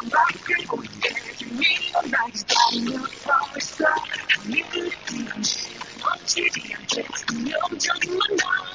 battevo dietro mi dai sbaglio forza mi ti non ci rianche io già di mandare